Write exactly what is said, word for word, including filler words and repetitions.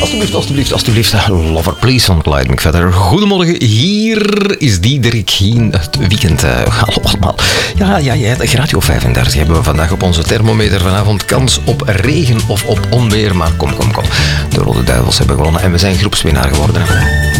Alsjeblieft, alsjeblieft, alsjeblieft. Lover, please van Clyde McFadden. Goedemorgen, hier is Diederik Hien. Het weekend. Uh, hallo allemaal. Ja, ja, ja, Radio vijfendertig hebben we vandaag op onze thermometer. Vanavond kans op regen of op onweer. Maar kom, kom, kom. De Rode Duivels hebben gewonnen en we zijn groepswinnaar geworden.